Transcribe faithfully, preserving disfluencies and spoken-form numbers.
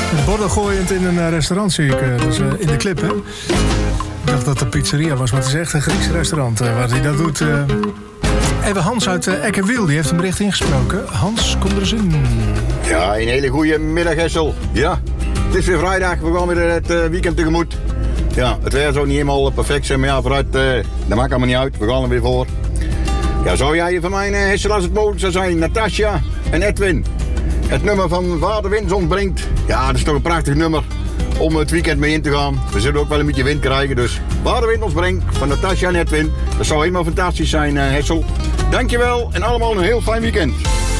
Borden gooiend in een uh, restaurant zie ik. Uh, dus, uh, in de clip, hè? Ik dacht dat het een pizzeria was, maar het is echt een Grieks restaurant uh, waar hij dat doet. Uh... Even Hans uit uh, Eckerwiel, die heeft een bericht ingesproken. Hans, kom er eens in. Ja, een hele goede middag, Hessel. Ja, het is weer vrijdag, we gaan weer het uh, weekend tegemoet. Ja, het weer zou niet helemaal perfect zijn, maar ja, vooruit, uh, dat maakt allemaal niet uit. We gaan er weer voor. Ja, zou jij van mij, uh, Hessel, als het mogelijk zou zijn, Natasja en Edwin. Het nummer van Waar de Wind ontbrengt. Ja, dat is toch een prachtig nummer om het weekend mee in te gaan. We zullen ook wel een beetje wind krijgen, dus Waar de Wind ons brengt van Natasja en Edwin. Dat zou helemaal fantastisch zijn, uh, Hessel. Dankjewel en allemaal een heel fijn weekend.